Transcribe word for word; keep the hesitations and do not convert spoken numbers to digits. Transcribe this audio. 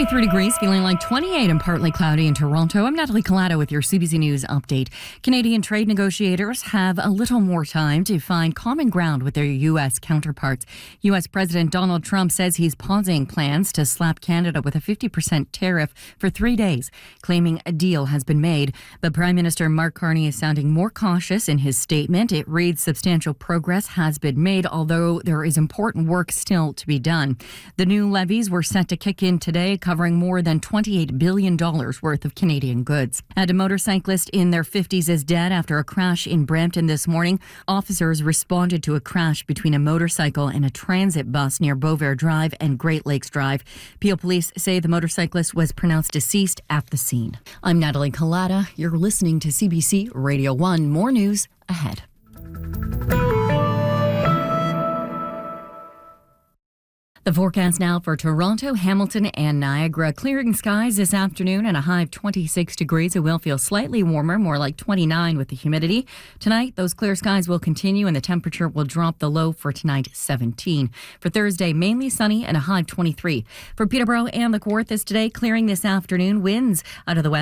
twenty-three degrees, feeling like twenty-eight and partly cloudy in Toronto. I'm Natalie Collado with your C B C News update. Canadian trade negotiators have a little more time to find common ground with their U S counterparts. U S President Donald Trump says he's pausing plans to slap Canada with a fifty percent tariff for three days, claiming a deal has been made. But Prime Minister Mark Carney is sounding more cautious in his statement. It reads substantial progress has been made, although there is important work still to be done. The new levies were set to kick in today, covering more than twenty-eight billion dollars worth of Canadian goods. And a motorcyclist in their fifties is dead after a crash in Brampton this morning. Officers responded to a crash between a motorcycle and a transit bus near Beauvais Drive and Great Lakes Drive. Peel police say the motorcyclist was pronounced deceased at the scene. I'm Natalie Collada. You're listening to C B C Radio one. More news ahead. The forecast now for Toronto, Hamilton and Niagara. Clearing skies this afternoon and a high of twenty-six degrees. It will feel slightly warmer, more like twenty-nine with the humidity. Tonight, those clear skies will continue and the temperature will drop. The low for tonight, seventeen. For Thursday, mainly sunny and a high of twenty-three. For Peterborough and the Kawarthas today, clearing this afternoon. Winds out of the west